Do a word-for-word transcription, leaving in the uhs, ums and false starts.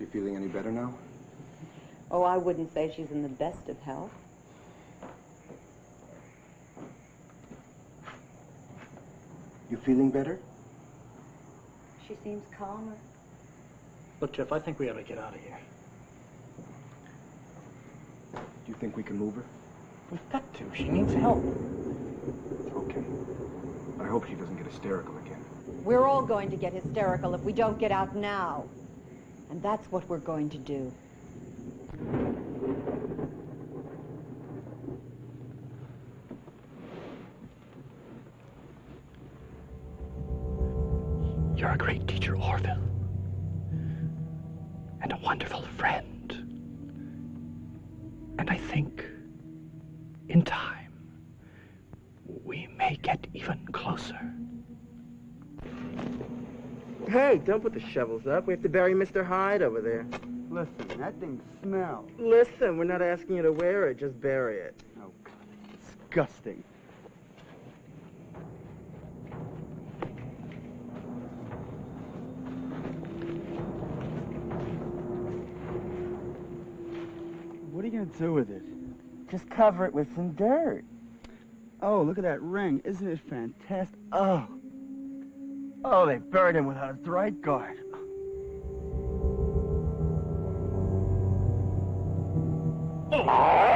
You feeling any better now? Oh, I wouldn't say she's in the best of health. You feeling better? She seems calmer. Look, Jeff, I think we ought to get out of here. Do you think we can move her? We've got to. She needs help. Okay. I hope she doesn't get hysterical again. We're all going to get hysterical if we don't get out now. And that's what we're going to do. You're a great teacher, Orville. And a wonderful friend. And I think, in time, we may get even closer. Hey, don't put the shovels up. We have to bury Mister Hyde over there. Listen, that thing smells. Listen, we're not asking you to wear it. Just bury it. Oh, disgusting. What are you going to do with it? Just cover it with some dirt. Oh, look at that ring. Isn't it fantastic? Oh. Oh, they buried him without a Dwight guard. Oh.